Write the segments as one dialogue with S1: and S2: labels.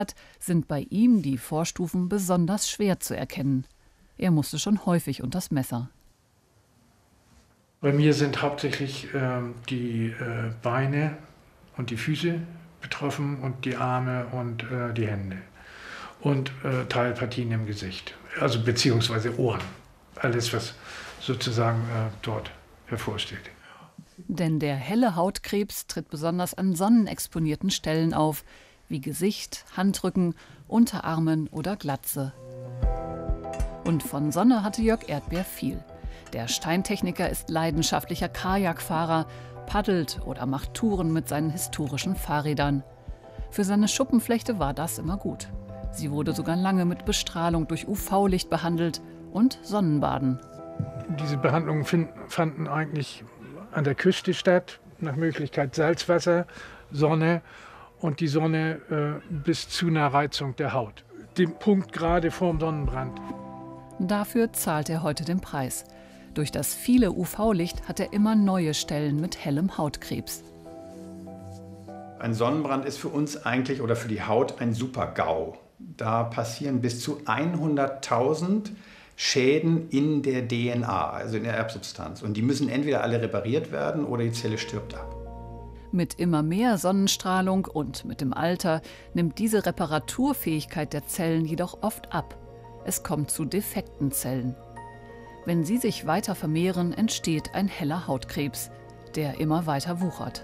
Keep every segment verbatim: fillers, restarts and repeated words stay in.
S1: sind bei ihm die Vorstufen besonders schwer zu erkennen. Er musste schon häufig unters Messer.
S2: Bei mir sind hauptsächlich ähm, die äh, Beine und die Füße betroffen und die Arme und äh, die Hände und äh, Teilpartien im Gesicht, also beziehungsweise Ohren, alles was sozusagen äh, dort hervorsteht.
S1: Denn der helle Hautkrebs tritt besonders an sonnenexponierten Stellen auf, wie Gesicht, Handrücken, Unterarmen oder Glatze. Und von Sonne hatte Jörg Erdber viel. Der Steintechniker ist leidenschaftlicher Kajakfahrer, paddelt oder macht Touren mit seinen historischen Fahrrädern. Für seine Schuppenflechte war das immer gut. Sie wurde sogar lange mit Bestrahlung durch U V-Licht behandelt und Sonnenbaden.
S2: Diese Behandlungen finden, fanden eigentlich an der Küste statt, nach Möglichkeit Salzwasser, Sonne und die Sonne äh, bis zu einer Reizung der Haut. Den Punkt gerade vorm Sonnenbrand.
S1: Dafür zahlt er heute den Preis. Durch das viele U V-Licht hat er immer neue Stellen mit hellem Hautkrebs.
S3: Ein Sonnenbrand ist für uns eigentlich oder für die Haut ein Super-GAU. Da passieren bis zu hunderttausend Schäden in der D N A, also in der Erbsubstanz. Und die müssen entweder alle repariert werden oder die Zelle stirbt ab.
S1: Mit immer mehr Sonnenstrahlung und mit dem Alter nimmt diese Reparaturfähigkeit der Zellen jedoch oft ab. Es kommt zu defekten Zellen. Wenn sie sich weiter vermehren, entsteht ein heller Hautkrebs, der immer weiter wuchert.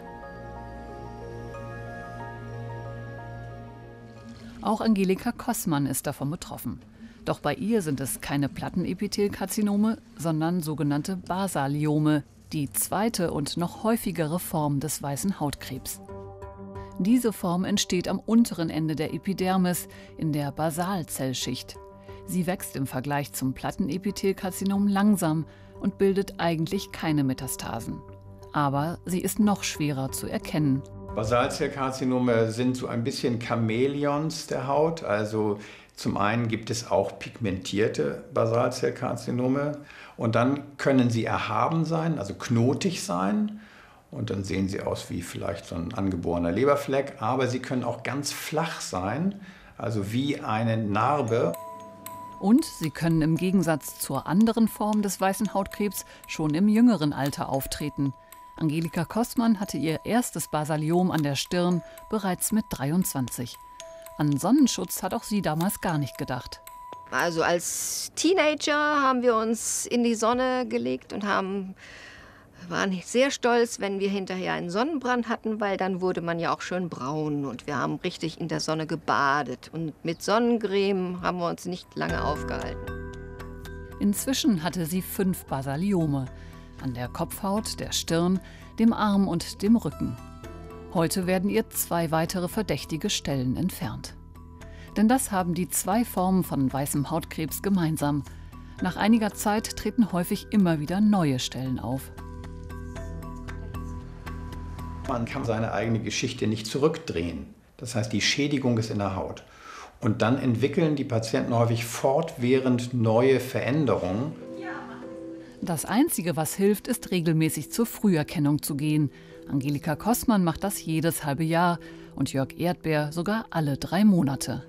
S1: Auch Angelika Kossmann ist davon betroffen. Doch bei ihr sind es keine Plattenepithelkarzinome, sondern sogenannte Basaliome, die zweite und noch häufigere Form des weißen Hautkrebs. Diese Form entsteht am unteren Ende der Epidermis, in der Basalzellschicht. Sie wächst im Vergleich zum Plattenepithelkarzinom langsam und bildet eigentlich keine Metastasen. Aber sie ist noch schwerer zu erkennen.
S3: Basalzellkarzinome sind so ein bisschen Chamäleons der Haut. Also zum einen gibt es auch pigmentierte Basalzellkarzinome und dann können sie erhaben sein, also knotig sein. Und dann sehen sie aus wie vielleicht so ein angeborener Leberfleck. Aber sie können auch ganz flach sein, also wie eine Narbe.
S1: Und sie können im Gegensatz zur anderen Form des weißen Hautkrebs schon im jüngeren Alter auftreten. Angelika Kossmann hatte ihr erstes Basaliom an der Stirn bereits mit dreiundzwanzig. An Sonnenschutz hat auch sie damals gar nicht gedacht.
S4: Also als Teenager haben wir uns in die Sonne gelegt und haben, waren sehr stolz, wenn wir hinterher einen Sonnenbrand hatten, weil dann wurde man ja auch schön braun und wir haben richtig in der Sonne gebadet. Und mit Sonnencreme haben wir uns nicht lange aufgehalten.
S1: Inzwischen hatte sie fünf Basaliome. An der Kopfhaut, der Stirn, dem Arm und dem Rücken. Heute werden ihr zwei weitere verdächtige Stellen entfernt. Denn das haben die zwei Formen von weißem Hautkrebs gemeinsam. Nach einiger Zeit treten häufig immer wieder neue Stellen auf.
S3: Man kann seine eigene Geschichte nicht zurückdrehen. Das heißt, die Schädigung ist in der Haut. Und dann entwickeln die Patienten häufig fortwährend neue Veränderungen.
S1: Das Einzige, was hilft, ist regelmäßig zur Früherkennung zu gehen. Angelika Kossmann macht das jedes halbe Jahr und Jörg Erdber sogar alle drei Monate.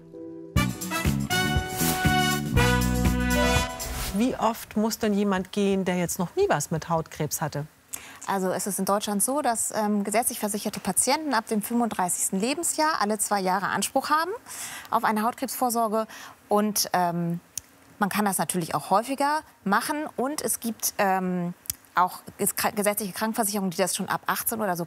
S5: Wie oft muss denn jemand gehen, der jetzt noch nie was mit Hautkrebs hatte?
S6: Also es ist in Deutschland so, dass ähm, gesetzlich versicherte Patienten ab dem fünfunddreißigsten Lebensjahr alle zwei Jahre Anspruch haben auf eine Hautkrebsvorsorge. Und ähm, man kann das natürlich auch häufiger machen. Und es gibt ähm, auch gesetzliche Krankenversicherungen, die das schon ab achtzehn oder sogar